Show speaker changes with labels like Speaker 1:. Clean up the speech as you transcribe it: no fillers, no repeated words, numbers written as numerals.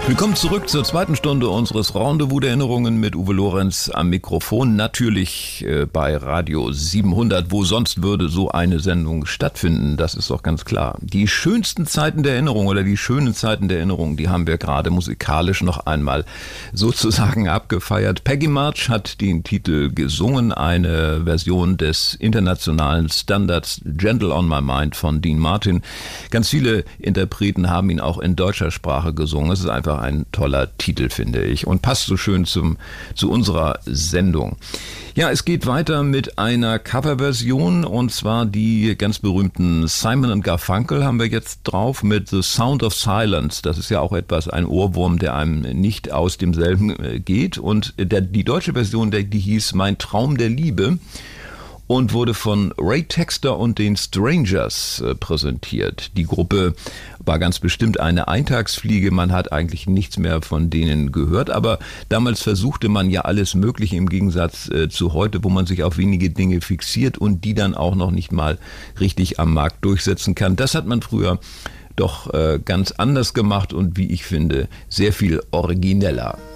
Speaker 1: Willkommen zurück zur zweiten Stunde unseres Rendezvous der Erinnerungen mit Uwe Lorenz am Mikrofon. Natürlich bei Radio 700. Wo sonst würde so eine Sendung stattfinden? Das ist doch ganz klar. Die schönsten Zeiten der Erinnerung oder die schönen Zeiten der Erinnerung, die haben wir gerade musikalisch noch einmal sozusagen abgefeiert. Peggy March hat den Titel gesungen, eine Version des internationalen Standards Gentle on My Mind von Dean Martin. Ganz viele Interpreten haben ihn auch in deutscher Sprache gesungen. Es ist einfach ein toller Titel, finde ich, und passt so schön zu unserer Sendung. Ja, es geht weiter mit einer Coverversion, und zwar die ganz berühmten Simon & Garfunkel haben wir jetzt drauf mit The Sound of Silence. Das ist ja auch ein Ohrwurm, der einem nicht aus demselben geht. Und die deutsche Version, die hieß Mein Traum der Liebe und wurde von Ray Texter und den Strangers präsentiert. Die Gruppe war ganz bestimmt eine Eintagsfliege. Man hat eigentlich nichts mehr von denen gehört. Aber damals versuchte man ja alles Mögliche im Gegensatz zu heute, wo man sich auf wenige Dinge fixiert und die dann auch noch nicht mal richtig am Markt durchsetzen kann. Das hat man früher doch ganz anders gemacht und, wie ich finde, sehr viel origineller.